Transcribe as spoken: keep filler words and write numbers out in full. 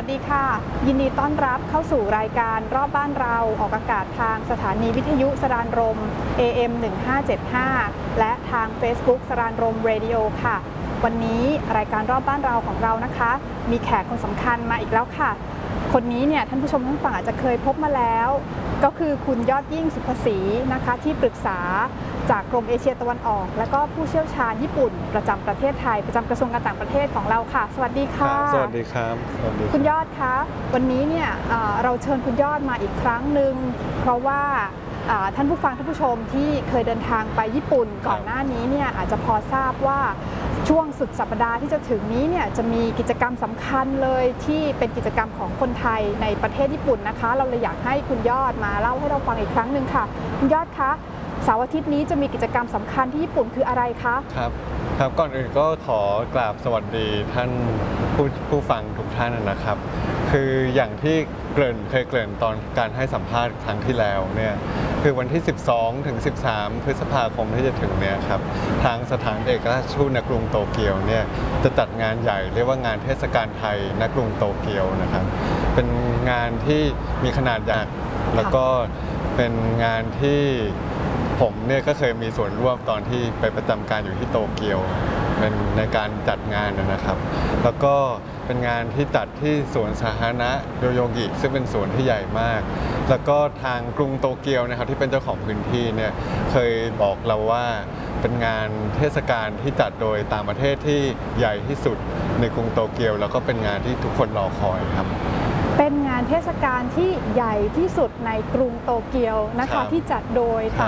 วัสดีค่ะยินดีต้อนรับเข้าสู่รายการรอบบ้านเราออกอากาศทางสถานีวิทยุสรานรม เอ เอ็ม หนึ่งห้าเจ็ดห้า และทาง Facebook สรานรมเรดิโอค่ะวันนี้รายการรอบบ้านเราของเรานะคะมีแขกคนสำคัญมาอีกแล้วค่ะคนนี้เนี่ยท่านผู้ชมทั้งฝั่งอาจจะเคยพบมาแล้วก็คือคุณยอดยิ่งสุภศรีนะคะที่ปรึกษาจากกรมเอเชียตะวันออกและก็ผู้เชี่ยวชาญญี่ปุ่นประจำประเทศไทยประจำกระทรวงการต่างประเทศของเราค่ะสวัสดีค่ะสวัสดีครับสวัสดีคุณยอดคะวันนี้เนี่ยเราเชิญคุณยอดมาอีกครั้งหนึ่งเพราะว่าท่านผู้ฟังท่านผู้ชมที่เคยเดินทางไปญี่ปุ่นก่อนหน้านี้เนี่ยอาจจะพอทราบว่าช่วงสุดสัปดาห์ที่จะถึงนี้เนี่ยจะมีกิจกรรมสำคัญเลยที่เป็นกิจกรรมของคนไทยในประเทศญี่ปุ่นนะคะเราเลยอยากให้คุณยอดมาเล่าให้เราฟังอีกครั้งหนึ่งค่ะคุณยอดคะเสาร์อาทิตย์นี้จะมีกิจกรรมสำคัญที่ญี่ปุ่นคืออะไรคะครับครับก่อนอื่นก็ขอกราบสวัสดีท่านผู้ผู้ฟังทุกท่านนะครับคืออย่างที่เกริ่นเคยเกริ่นตอนการให้สัมภาษณ์ครั้งที่แล้วเนี่ยคือวันที่ สิบสองถึงสิบสาม พฤษภาคมที่จะถึงเนี่ยครับทางสถานเอกอัครราชทูตณกรุงโตเกียวเนี่ยจะจัดงานใหญ่เรียกว่างานเทศกาลไทยณกรุงโตเกียวนะครับเป็นงานที่มีขนาดใหญ่แล้วก็เป็นงานที่ผมเนี่ยก็เคยมีส่วนร่วมตอนที่ไปประจำการอยู่ที่โตเกียวเป็นในการจัดงานนะครับแล้วก็เป็นงานที่จัดที่สวนสาธารณะโยโยกิซึ่งเป็นสวนที่ใหญ่มากแล้วก็ทางกรุงโตเกียวนะครับที่เป็นเจ้าของพื้นที่เนี่ยเคยบอกเราว่าเป็นงานเทศกาลที่จัดโดยต่างประเทศที่ใหญ่ที่สุดในกรุงโตเกียวแล้วก็เป็นงานที่ทุกคนรอคอยครับเป็นงานเทศกาลที่ใหญ่ที่สุดในกรุงโตเกียวนะคะที่จัดโดยทาง